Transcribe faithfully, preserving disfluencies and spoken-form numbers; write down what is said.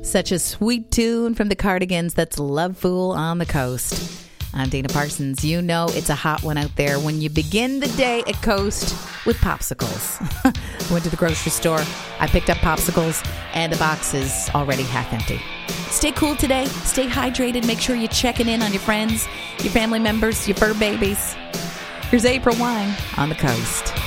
Such a sweet tune from the Cardigans. That's Love Fool on the Coast. I'm Dana Parsons. You know it's a hot one out there when you begin the day at Coast with popsicles. I went to the grocery store. I picked up popsicles, and the box is already half empty. Stay cool today. Stay hydrated. Make sure you're checking in on your friends, your family members, your fur babies. Here's April Wine on the Coast.